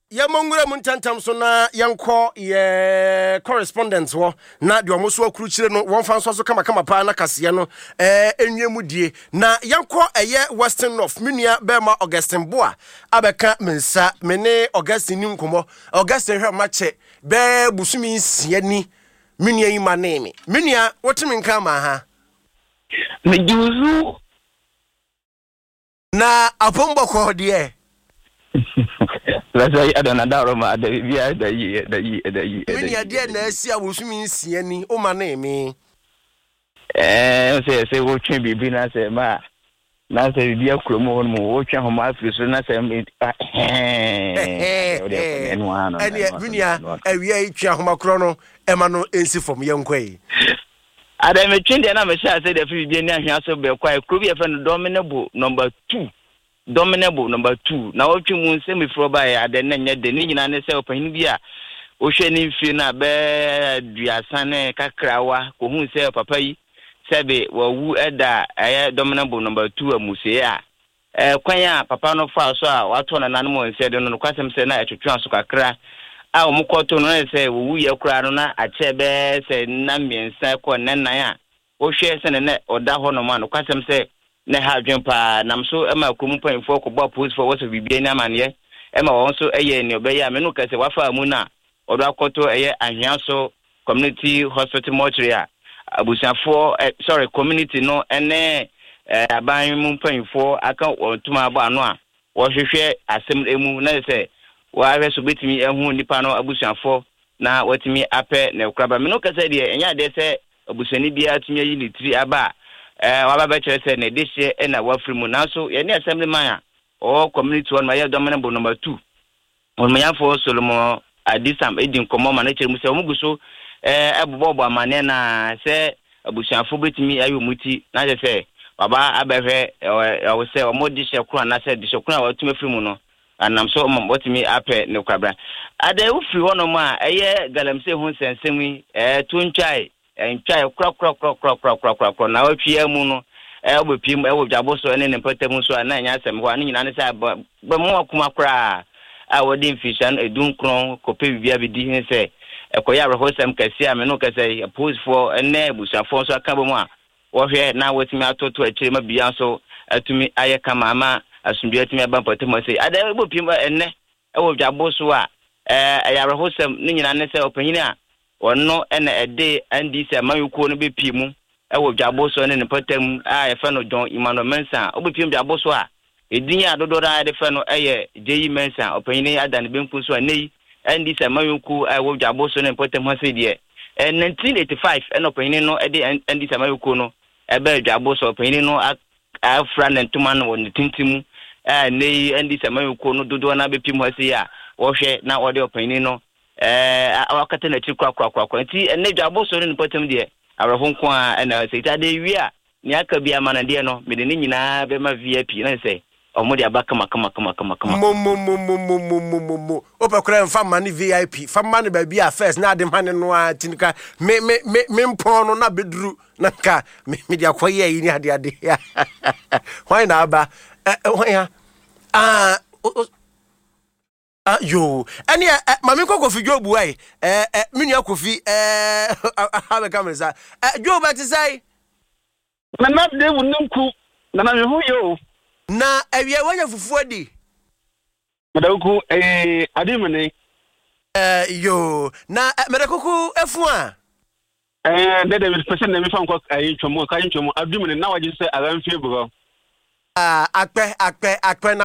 Yamongura muntantam so na yanko ye correspondent wo na de omo so akuru chire no won fan so kama pa na kase no enwemu die na yanko eye Western North menua bema Augustine Boa abeka mensa mene Augustine ni nkomo Augustine hwe mache be busumi nsia ni menua yi maneme menua wotimi nka ma ha mejuzu na apombo ko de Lasa adona daroma da bia da yi. Mini ade na asi a wosumi nsia ni o ma na eme. Se wo twen bibi na se ma. Na se bia kromo won mu wo twen homa afiri so na se ene mini awia itwa homa kro no e ma no ensi fom yenkwai. Ada me twen de na me sha se da fi bia ni ahwa so be kwai kro bi e fe no dominable number 2. Dominable number 2 na otwe mu nse me fro ba ya de na nya de ni nyina ne se opahin bi a o hwe ni mfie na be duasane kakrawa ko hu se papa yi sebe wawu eda dominable number 2 amuse a kwan ya papa no fa so a wato na nan mo nse de no kwasem se na etwetwa so kakra a o mkoto no se wawu ye kura no na ache be se na miensa ko nan a o hwe se ne oda ho no ma no kwasem se ne ha dwempa namso ema komupanfo ko bo post for waso bibia ni amane ema won so eye ni obeya me no kase wafa mu na odo akoto eye ahwiaso community hospital mortuary abusiafo community no ene aban mu panfo aka otuma abo ano a wo hwehwe asem emu na se wa hwe so betimi ehu nipa no abusiafo na watimi ape na kraba me no kase de enya de se abusani bia tumi yi ni tri aba waba chere se ne dihye na wafrimu na so ye ne assemblyman o community one my dominable number 2 on my for Solomon Adisam edin komo ma na chere mu se omuguso ebobo amane na se abusiafo betimi ayo muti na se baba abehwe o se omodihye kura na se dihye kura watumi frimu no anam so omotimi ape ne kwabra ade ufri hono ma eye galamse hu sensemi tunchai entwa kro na otwe mu no obepim dwaboso ene ne patam so na nya asem ho nyina ne se ba mo akuma kra a wodi fishan edun kron ko pe bibia bi di hin se ekoya rehosem kase ame no kase post for ene busafo so aka bomu a wo hwe na wotimi atoto akire ma bia so atumi aye kama ama asumbi atumi aba patam se ada obepim ene dwaboso a ya rehosem ne nyina ne se opanyini a wonno ene ede andi se mayuko no bepimu dwaboso ne patam a yefa no John Emmanuel Mensa obepim dwaboso a edin ya dodora de fa no eye Jeyi Mensa opanyini adane benku so anei andi se mayuko dwaboso ne patam hase de 1985 ene opanyini no ede andi se mayuko no ebe dwaboso opanyini no afra ne ntuma no ne tintimu nei andi se mayuko no dodo na bepimu hase ya wo hwe na ode opanyini no awakata na chikwa nti ene dwaboso ne patam de awrafo nko a na seita de wi a ni aka bia mana de no me de ni nyina be ma VIP na se omode abaka kama mo opakura mfa mani VIP fa mani ba bia first na de mane no a tinika me mpon no na beduru na ka me dia koye yi ni ade why na aba why ya yo ani mami Kofi Jobu ai minia Kofi habe kameza Jobu atisai na na de wunku na na hu yo na awie wanya fufu adi madauku adimene yo na medakuku efu a dede mi person na mi fa nko ayi twomo ka ntwomo adimene na waje se aranfie bro akpe na